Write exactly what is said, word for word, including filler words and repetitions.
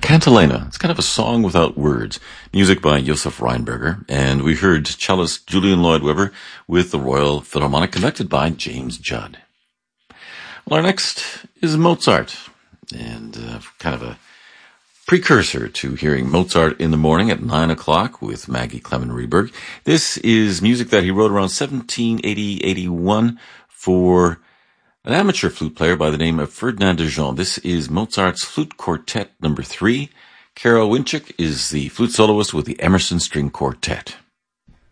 Cantilena. It's kind of a song without words. Music by Josef Reinberger. And we heard cellist Julian Lloyd Webber with the Royal Philharmonic, conducted by James Judd. Well, our next is Mozart. And uh, kind of a precursor to hearing Mozart in the morning at nine o'clock with Maggie Clement Reberg. This is music that he wrote around seventeen eighty eighty-one for an amateur flute player by the name of Ferdinand de Jong. This is Mozart's Flute Quartet number three. Carol Winchik is the flute soloist with the Emerson String Quartet.